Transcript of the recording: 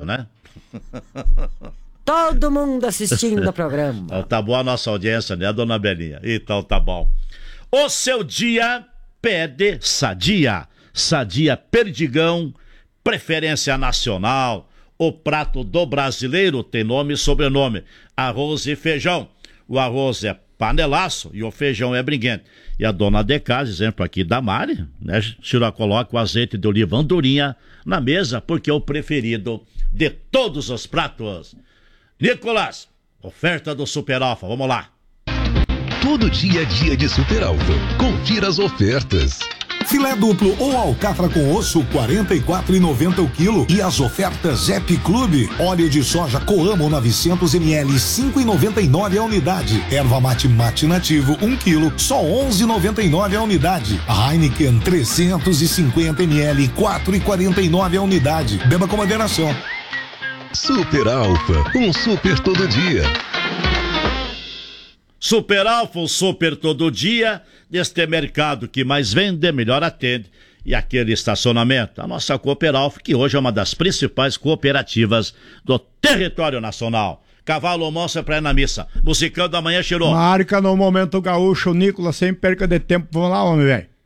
né? Todo mundo assistindo o programa. Então tá boa a nossa audiência, né, dona Belinha? Então tá bom. O seu dia pede Sadia. Sadia Perdigão, preferência nacional. O prato do brasileiro tem nome e sobrenome. Arroz e feijão. O arroz é panelaço e o feijão é briguente. E a dona de casa, exemplo aqui da Mari, né? Tira, coloca o azeite de oliva andorinha na mesa, porque é o preferido de todos os pratos. Nicolas, oferta do Super Alfa, vamos lá. Todo dia é dia de Super Alfa. Confira as ofertas. Filé duplo ou alcatra com osso, R$ 44,90 o quilo. E as ofertas Zep Clube. Óleo de soja Coamo 900 ml, R$ 5,99 a unidade. Erva mate nativo, 1 quilo, só R$ 11,99 a unidade. Heineken 350 ml, R$ 4,49 a unidade. Beba com moderação. Super Alfa, um super todo dia. Super Alfa, o super todo dia, deste mercado que mais vende, melhor atende, e aquele estacionamento. A nossa Cooper Alfa, que hoje é uma das principais cooperativas do território nacional. Cavalo Monstro pra ir na missa. Musicão da manhã, cheirou. Marca no momento gaúcho, Nicolas, sem perca de tempo. Vamos lá, homem, velho.